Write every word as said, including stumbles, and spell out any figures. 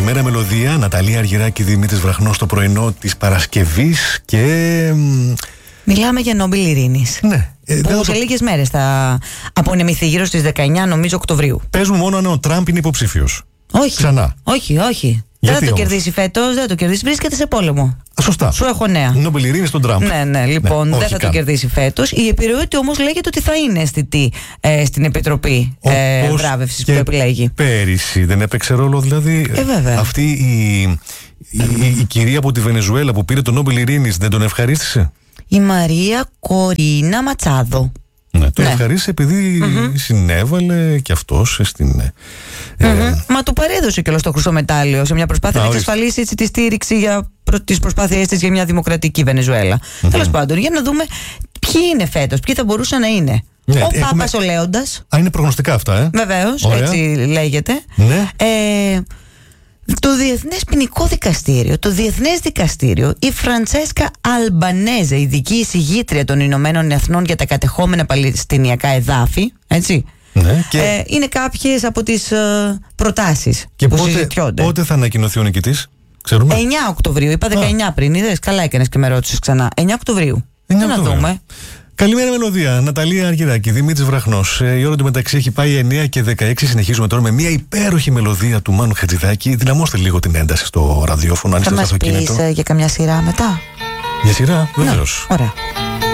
Καλημέρα μελωδία, Ναταλία Αργυράκη, Δημήτρης Βραχνός στο πρωινό της Παρασκευής και... Μιλάμε για Νόμπελ Ειρήνης. Ναι. Ε, που το... σε λίγες μέρες θα απονεμηθεί γύρω στις δεκαεννιά νομίζω Οκτωβρίου. Παίζουμε μόνο αν ο Τραμπ είναι υποψήφιος. Όχι. Ξανά. Όχι, όχι. Γιατί δεν θα το όμως? κερδίσει φέτος, δεν θα το κερδίσει. Βρίσκεται σε πόλεμο. Σωστά. Σου έχω νέα. Νόμπελ Ειρήνης στον Τραμπ. Ναι, ναι, λοιπόν, ναι, δεν όχι θα καν. το κερδίσει φέτος. Η επιρροή του όμως λέγεται ότι θα είναι αισθητή ε, στην Επιτροπή ε, Βράβευσης που επιλέγει. Πέρυσι δεν έπαιξε ρόλο, δηλαδή. Ε, βέβαια. Αυτή η, η, η, η κυρία από τη Βενεζουέλα που πήρε τον Νόμπελ Ειρήνης δεν τον ευχαρίστησε? Η Μαρία Κορίνα Ματσάδο. Ναι, τον Ναι. ευχαρίστησε επειδή mm-hmm. συνέβαλε και αυτός στην. Ε, Mm-hmm. ε, Μα του παρέδωσε κιόλας το χρυσό μετάλλιο σε μια προσπάθεια Α, να ορίστε. εξασφαλίσει έτσι, τη στήριξη για προ... τις προσπάθειές της για μια δημοκρατική Βενεζουέλα. Mm-hmm. Τέλος πάντων, για να δούμε ποιοι είναι φέτος, ποιοι θα μπορούσαν να είναι. Ναι, ο έχουμε- Πάπας ο Λέοντας. Α, είναι προγνωστικά αυτά, ε. Βεβαίως, Ωραία. έτσι λέγεται. Ναι. Ε, το Διεθνές Ποινικό Δικαστήριο, το Διεθνές Δικαστήριο, η Φραντσέσκα Αλμπανέζε, ειδική εισηγήτρια των Ηνωμένων Εθνών για τα κατεχόμενα παλαιστινιακά εδάφη, έτσι. Ναι. Και, Ε, είναι κάποιες από τις ε, προτάσεις και που πότε, συζητιόνται. πότε θα ανακοινωθεί ο νικητής, ξέρουμε? εννιά Οκτωβρίου, είπα δεκαεννιά πριν, είδες, καλά έκανες και με ρώτησες ξανά. εννιά Οκτωβρίου. εννιά Για να Οκτωβρίου. δούμε. Καλημέρα μελωδία, Ναταλία Αργυράκη, Δημήτρης Βραχνός. Ε, η ώρα του μεταξύ έχει πάει εννιά και δεκαέξι. Συνεχίζουμε τώρα με μια υπέροχη μελωδία του Μάνου Χατζηδάκη. Δυναμώστε λίγο την ένταση στο ραδιόφωνο, αν Θα είστε στο μας πεις αυτοκίνητο. ε, για καμιά σειρά μετά. Για σειρά, βεβαίως. Ωραία.